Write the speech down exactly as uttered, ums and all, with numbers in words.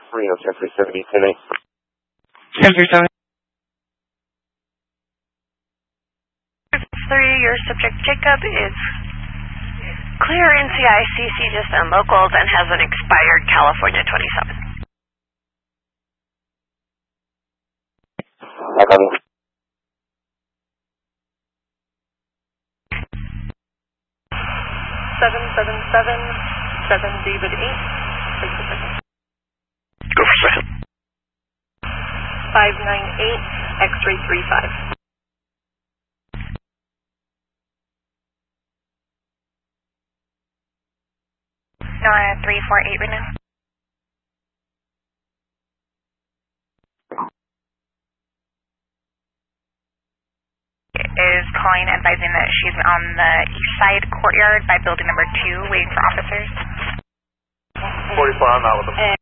Reno ten three seventy, ten eight. ten three seven. Three, your subject Jacob is clear N C I C C just on locals and has an expired California twenty-seven. I got it. Seven seven seven seven David eight. Take the second. Go for second. Five nine eight X-ray three five. Nora three four eight right now. Is calling advising that she's on the east side courtyard by building number two waiting for officers. forty-four, I'm out with them.